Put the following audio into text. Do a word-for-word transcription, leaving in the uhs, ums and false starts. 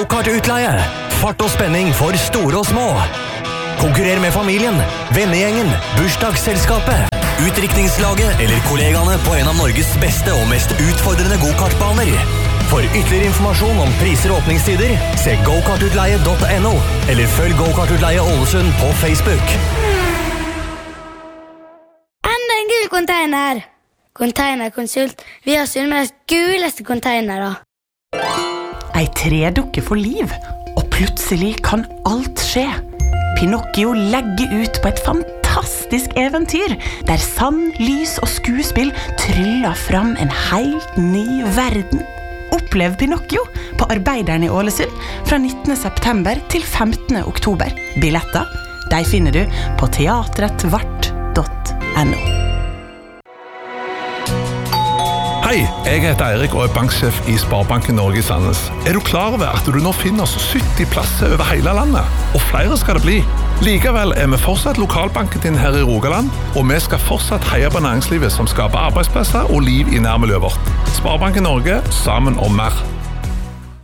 Go-kart-utleie. Fart og spenning for store og små. Konkurrer med familien, vennegjengen, bursdagsselskapet, utdrikningslaget eller kollegaene på en av Norges beste og mest utfordrende go-kartbaner. For ytterligere informasjon om priser og åpningstider, se go kart utleie punktum no eller følg Go-kart-utleie Ålesund på Facebook. Enda en gul container! Containerkonsult. Vi har Sunnmøres guleste containere. Ei tredukke for liv, og plutselig kan alt skje. Pinocchio legger ut på et fantastisk eventyr, der sand, lys og skuespill tryller fram en helt ny verden. Opplev Pinocchio på Arbeideren i Ålesund fra nittende september til femtende oktober. Billetter, de finner du på teatret vart punktum no. Hei, jeg heter Eirik og er banksjef i Sparebanken Norge i Sandnes. Er du klar over at du nå finner sytti plasser over hele landet? Og flere skal det bli. Likevel er vi fortsatt lokalbanken din her i Rogaland, og vi skal fortsatt heie på næringslivet som skaper arbeidsplasser og liv i nærmiljøet vårt. Sparebanken Norge, sammen om mer.